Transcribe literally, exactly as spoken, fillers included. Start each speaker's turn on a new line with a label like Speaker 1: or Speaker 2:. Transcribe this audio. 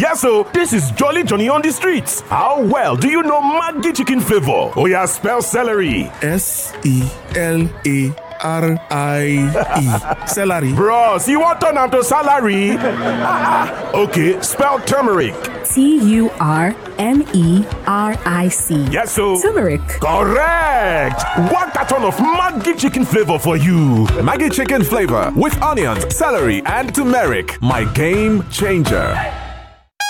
Speaker 1: Yes, so this is Jolly Johnny on the streets. How well do you know Maggi chicken flavor? Oh yeah, spell celery.
Speaker 2: S E L A R I E. Celery.
Speaker 1: Bros, you want turn to salary? Okay, spell turmeric.
Speaker 3: T U R M E R I C.
Speaker 1: Yes, so
Speaker 3: turmeric.
Speaker 1: Correct. One carton of Maggi chicken flavor for you.
Speaker 4: Maggi chicken flavor with onions, celery, and turmeric. My game changer.